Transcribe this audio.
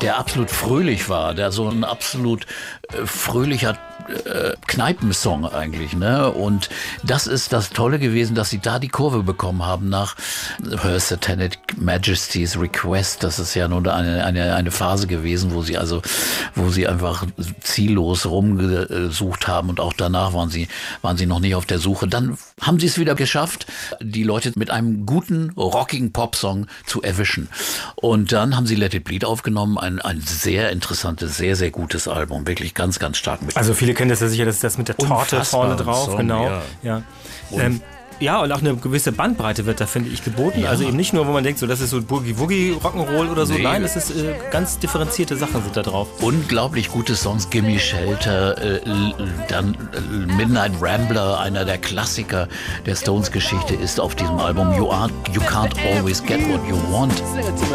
der absolut fröhlich war, der so ein absolut fröhlicher Kneipensong eigentlich, ne? Und das ist das Tolle gewesen, dass sie da die Kurve bekommen haben nach Her Satanic Majesty's Request. Das ist ja nun eine Phase gewesen, wo sie einfach ziellos rumgesucht haben und auch danach waren sie noch nicht auf der Suche. Dann haben sie es wieder geschafft, die Leute mit einem guten, rockigen Popsong zu erwischen. Und dann haben sie Let It Bleed aufgenommen, ein sehr interessantes, sehr, sehr gutes Album, wirklich ganz, ganz stark. Also viele kennen das ja sicher, das ist das mit der Torte vorne drauf, Song, genau. Ja. Ja, und auch eine gewisse Bandbreite wird da, finde ich, geboten. Ja. Also eben nicht nur, wo man denkt, so das ist so Boogie-Woogie, Rock'n'Roll oder so. Nee. Nein, es ist ganz differenzierte Sachen sind da drauf. Unglaublich gute Songs, Gimme Shelter, dann Midnight Rambler, einer der Klassiker der Stones-Geschichte, ist auf diesem Album. You Can't Always Get What You Want.